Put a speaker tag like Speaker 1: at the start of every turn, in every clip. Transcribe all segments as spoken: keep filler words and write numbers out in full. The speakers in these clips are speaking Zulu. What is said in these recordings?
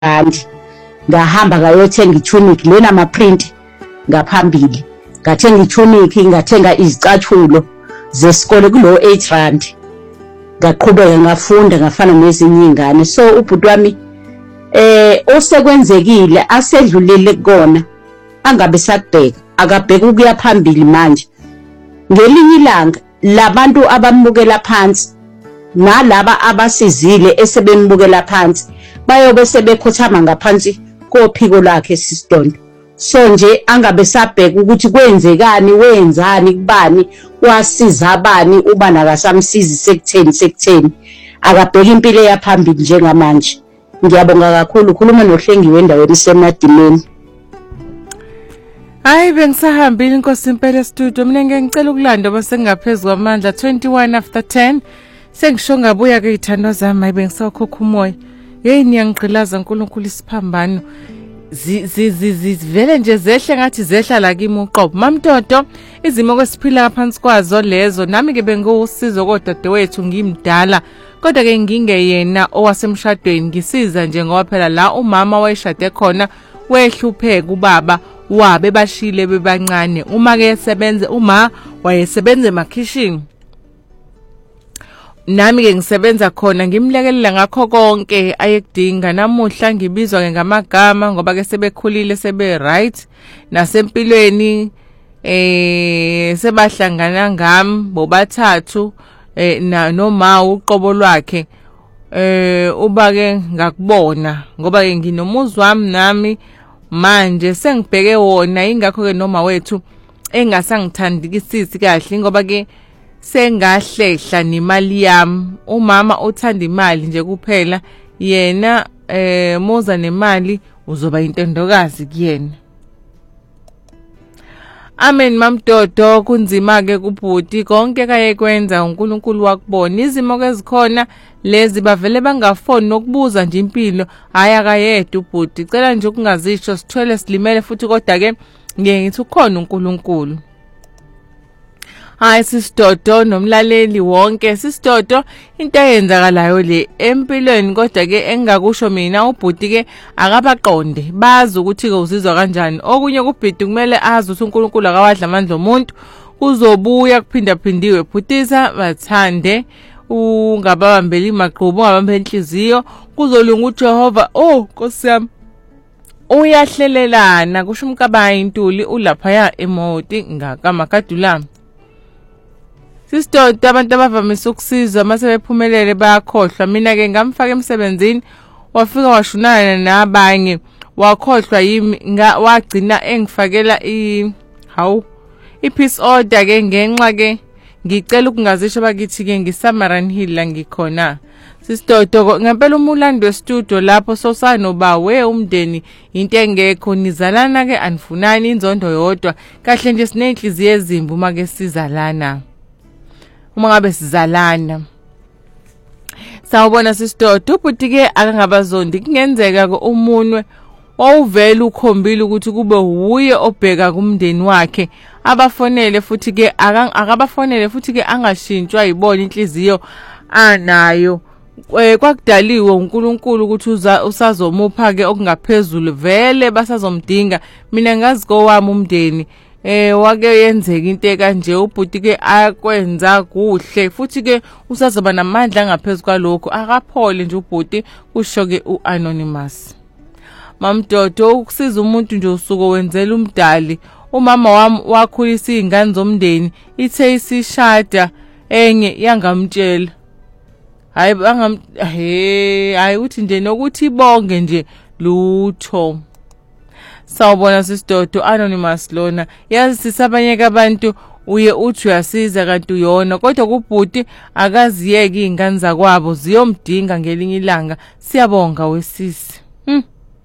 Speaker 1: rand ngahamba ngayothenga itunic lena ama print ngaphambili ngathenga itunic ngathenga izicathulo zesikole kulo eight rand ngaqhubeka ngafunda ngafana nezinye izingane. So ubhuti wami eh osekwenzekile asedlulile kona angabe sakubheka akabheka ukuya phambili manje. Ngelinye ilanga labantu abambukela phansi nalaba abasizile esebembukela phansi bayobe sebekhothama ngaphansi kophiko lakhe Sistondo. So nje angabe sabheka ukuthi kwenzekani wenzani kubani wasiza abani ubana akasamsizi sekutheni sekutheni akabheka impilo yaphambili njengamanje. Ngiyabonga kakhulu ukhuluma nohlengiwe endaweni seMadimeni.
Speaker 2: Hayi bengisahambile inkosi impela studio mina ngeke ngicela ukulanda base ngaphezulu kwamandla twenty-one after ten sengisho ngabuya ke ithandwa zami hayi bengisakhokha umoya hey niyangigqilaza uNkulunkulu isiphambano zivele nje zehle ngathi zehla la kimi uqobo mamtoto izimo kwesiphila phansi kwazo lezo nami ke bengusizo kodadewethu ngimdala kodwa ke ngingeyena owasemshadweni ngisiza nje ngoba phela la umama wayeshade khona wehlupheka ubaba wabe bashile bebancane uma ke sebenze uma wayesebenza emakhishini nami ke ngisebenza khona ngimlekelela ngakho konke ayekudinga. Namuhla ngibizwa ke ngamagama ngoba ke sebekhulile sebe right nasempilweni eh sebahlangana ngami bobathathu eh noma uqobo lwakhe eh uba ke ngakubona ngoba ke nginomuzi wami nami manje sengibheke wona ingakho ke noma wethu engasangithandikisisi kahle ngoba ke sengahlehla nemali yami. Umama uthanda imali nje kuphela yena eh moza nemali uzoba intendokazi kuyena. Amen mamdodo kunzima ke kubhuti konke kaye kwenza uNkulunkulu wakubona izimo kezikhona lezi bavele bangafoni nokubuza nje impilo hayi akayedwa ubhuti cela nje ukungazisho sithwele silimele futhi kodwa ke ngeke ngithi ukhona uNkulunkulu. Hayi Sistodo nomlaleli wonke Sistodo into eyenzakalayo le empilweni kodwa ke engakusho mina ubhuti ke akabaqonde bazi ukuthi ke uzizwa kanjani okunye kubhidi kumele azi ukuthi uNkulunkulu akawadla amandla omuntu uzobuya kuphinda phindiwe bhutisa bathande ungababambeli imaqhubu ungabambeli inhliziyo kuzolunga uJehova. Oh Nkosi yami uyahlelelana kusho umkabayi intuli ulapha ya emoti ngakamakadulami. Sistodo abantu abavamise ukusiza mase bephumelele bayakhohlwa. Mina ke ngamfaka emsebenzini wafika washunana nabanye wakhohlwa yimi wagcina engifakela i hawu ipeace order ke ngenxa ke ngicela ukungazisho bakithi ke ngiSamaran Hill la ngikhona. Sistodo ngempela umulando westudio lapho sosanoba we umndeni into engekho nizalana ke anifunani inzondo yodwa kahle nje sinenhliziyo ezimbi uma ke sizalana uma ngabe sizalana. Sawubona Sistodo ubhuti ke akangabazondi kungenzeka ke umunwe owuvela ukhombile ukuthi kube uye obheka kumndeni wakhe abafonele futhi ke akabafonele futhi ke angashintshwa yibona inhliziyo anayo kwakudaliwe uNkulunkulu ukuthi usazomupha ke okungaphezulu vele basazomdinga. Mina ngazi kowami umndeni eh wake yenzeka into kanje ubhuti ke akwenza kuhle futhi ke usazoba namandla ngaphezulu kwalokho akaphole nje ubhuti kusho ke uAnonymous. Mamdodo ukusiza umuntu nje usuku wenzela umdali umama wami wakhulisa izingane zomndeni ithe isishada enye yangamtshela hayi bangam he hayi uthi nje nokuthi bonke nje lutho. Sawubona Sistodo Anonymous lona yazi sisabanyeka abantu uye uthi uyasiza kanti uyona kodwa kubhuti akaziyeki izingane zakwabo ziyomdinga ngelinye ilanga. Siyabonga wesisi. Hmm.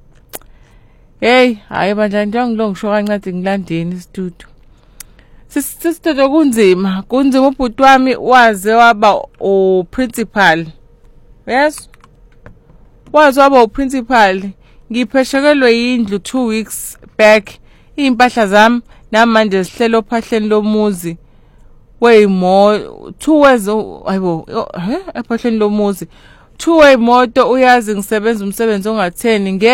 Speaker 2: Hey hayi bandla ngilongisho kancane ngilandeni studio. Sistodo kunzima kunzima ubhuti wami waze waba u principal. Yes waze waba u principal ngipheshekelwe yindlu two weeks back impahla zami namanje sihlelo phahleni lomuzi weyimo two weeks ayibo ephahleni lomuzi Kuthiwe imoto uyazi ngisebenza umsebenzi ongatheni